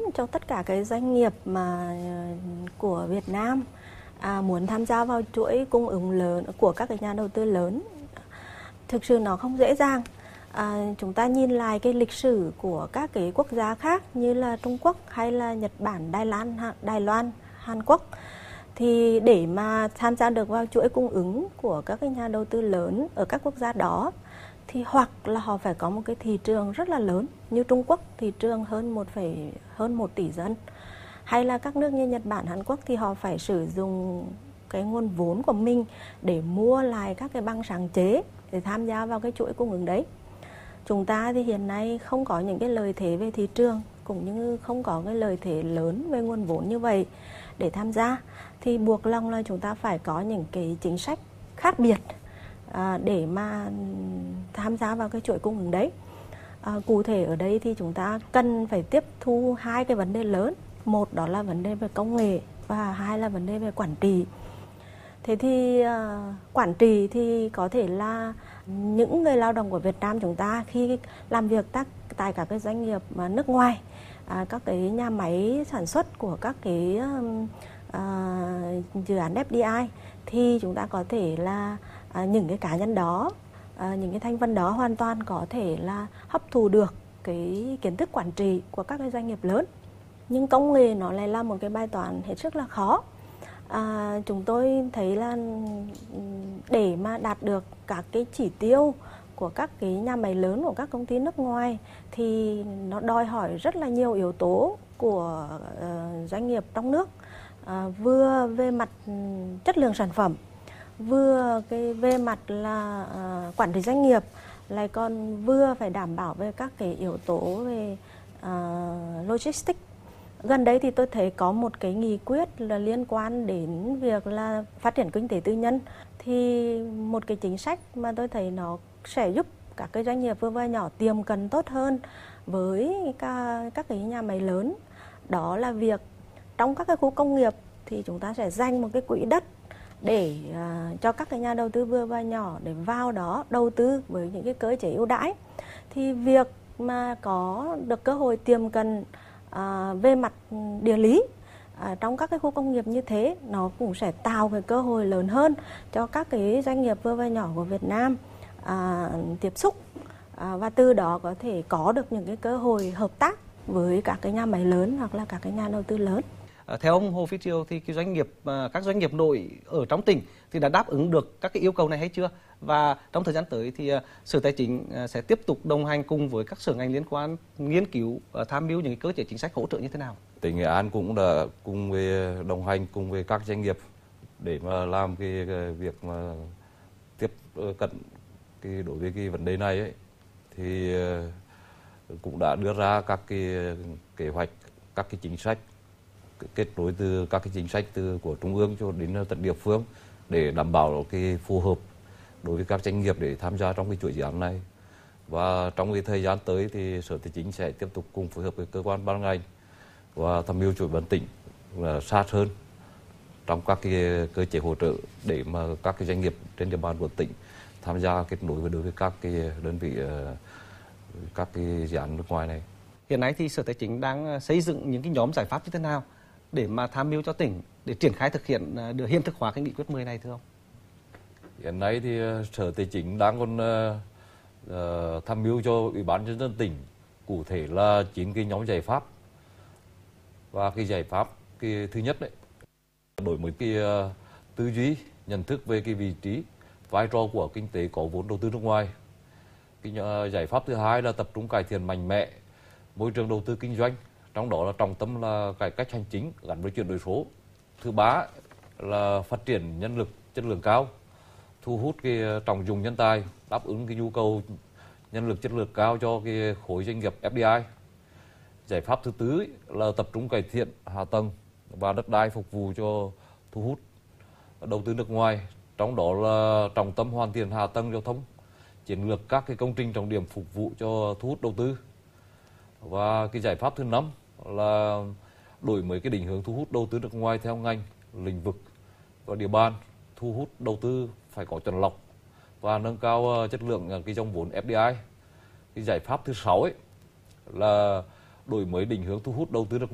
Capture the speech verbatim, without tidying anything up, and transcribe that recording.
cho tất cả cái doanh nghiệp mà của Việt Nam à, muốn tham gia vào chuỗi cung ứng lớn của các cái nhà đầu tư lớn. Thực sự nó không dễ dàng. À, chúng ta nhìn lại cái lịch sử của các cái quốc gia khác như là Trung Quốc hay là Nhật Bản, Đài Loan, Đài Loan, Hàn Quốc, thì để mà tham gia được vào chuỗi cung ứng của các cái nhà đầu tư lớn ở các quốc gia đó thì hoặc là họ phải có một cái thị trường rất là lớn, như Trung Quốc thị trường hơn một phẩy hơn một tỷ dân, hay là các nước như Nhật Bản, Hàn Quốc thì họ phải sử dụng cái nguồn vốn của mình để mua lại các cái bằng sáng chế để tham gia vào cái chuỗi cung ứng đấy. Chúng ta thì hiện nay không có những cái lợi thế về thị trường, cũng như không có cái lợi thế lớn về nguồn vốn như vậy để tham gia, thì buộc lòng là chúng ta phải có những cái chính sách khác biệt à, để mà tham gia vào cái chuỗi cung ứng đấy. À, cụ thể ở đây thì chúng ta cần phải tiếp thu hai cái vấn đề lớn. Một đó là vấn đề về công nghệ và hai là vấn đề về quản trị. Thế thì uh, quản trị thì có thể là những người lao động của Việt Nam chúng ta khi làm việc tác, tại các cái doanh nghiệp uh, nước ngoài, uh, các cái nhà máy sản xuất của các cái uh, uh, dự án ép đê i, thì chúng ta có thể là uh, những cái cá nhân đó, uh, những cái thành phần đó hoàn toàn có thể là hấp thụ được cái kiến thức quản trị của các cái doanh nghiệp lớn. Nhưng công nghệ nó lại là một cái bài toán hết sức là khó. À, chúng tôi thấy là để mà đạt được các cái chỉ tiêu của các cái nhà máy lớn, của các công ty nước ngoài, thì nó đòi hỏi rất là nhiều yếu tố của uh, doanh nghiệp trong nước, uh, vừa về mặt chất lượng sản phẩm, vừa cái về mặt là uh, quản trị doanh nghiệp, lại còn vừa phải đảm bảo về các cái yếu tố về uh, logistics. Gần đấy thì tôi thấy có một cái nghị quyết là liên quan đến việc là phát triển kinh tế tư nhân. Thì một cái chính sách mà tôi thấy nó sẽ giúp các cái doanh nghiệp vừa và nhỏ tiềm cận tốt hơn với các, các cái nhà máy lớn. Đó là việc trong các cái khu công nghiệp thì chúng ta sẽ dành một cái quỹ đất để uh, cho các cái nhà đầu tư vừa và nhỏ để vào đó đầu tư với những cái cơ chế ưu đãi. Thì việc mà có được cơ hội tiềm cận À, về mặt địa lý à, trong các cái khu công nghiệp như thế, nó cũng sẽ tạo cái cơ hội lớn hơn cho các cái doanh nghiệp vừa và nhỏ của Việt Nam à, tiếp xúc à, và từ đó có thể có được những cái cơ hội hợp tác với các cái nhà máy lớn hoặc là các cái nhà đầu tư lớn. À, theo ông Hồ Phi Triều thì cái doanh nghiệp các doanh nghiệp nội ở trong tỉnh thì đã đáp ứng được các cái yêu cầu này hay chưa? Và trong thời gian tới thì uh, Sở Tài chính uh, sẽ tiếp tục đồng hành cùng với các sở ngành liên quan nghiên cứu uh, tham mưu những cơ chế chính sách hỗ trợ như thế nào? Tỉnh Nghệ An cũng đã cùng với đồng hành cùng với các doanh nghiệp để mà làm cái, cái việc mà tiếp cận cái đối với cái vấn đề này ấy, thì uh, cũng đã đưa ra các cái kế hoạch, các cái chính sách kết nối từ các cái chính sách từ của trung ương cho đến tận địa phương để đảm bảo cái phù hợp đối với các doanh nghiệp để tham gia trong cái chuỗi dự án này. Và trong cái thời gian tới thì Sở Tài chính sẽ tiếp tục cùng phối hợp với cơ quan ban ngành và tham mưu chuỗi bán tỉnh là sát hơn trong các cái cơ chế hỗ trợ để mà các cái doanh nghiệp trên địa bàn của tỉnh tham gia kết nối với đối với các cái đơn vị các cái dự án nước ngoài này. Hiện nay thì Sở Tài chính đang xây dựng những cái nhóm giải pháp như thế nào để mà tham mưu cho tỉnh để triển khai thực hiện được hiện thực hóa cái nghị quyết mười này thưa ông? Hiện nay thì Sở Tài chính đang còn uh, tham mưu cho Ủy ban nhân dân tỉnh cụ thể là chín cái nhóm giải pháp. Và cái giải pháp cái thứ nhất đấy, đổi mới cái uh, tư duy, nhận thức về cái vị trí, vai trò của kinh tế có vốn đầu tư nước ngoài. Cái uh, giải pháp thứ hai là tập trung cải thiện mạnh mẽ môi trường đầu tư kinh doanh, trong đó là trọng tâm là cải cách hành chính gắn với chuyển đổi số. Thứ ba là phát triển nhân lực chất lượng cao, thu hút cái trọng dụng nhân tài, đáp ứng cái nhu cầu nhân lực chất lượng cao cho cái khối doanh nghiệp ép đê i. Giải pháp thứ tư là tập trung cải thiện hạ tầng và đất đai phục vụ cho thu hút đầu tư nước ngoài, trong đó là trọng tâm hoàn thiện hạ tầng giao thông, chiến lược các cái công trình trọng điểm phục vụ cho thu hút đầu tư. Và cái giải pháp thứ năm là đổi mới cái định hướng thu hút đầu tư nước ngoài theo ngành, lĩnh vực và địa bàn, thu hút đầu tư phải có chọn lọc và nâng cao chất lượng cái dòng vốn ép đê i. Cái giải pháp thứ sáu ấy là đổi mới định hướng thu hút đầu tư nước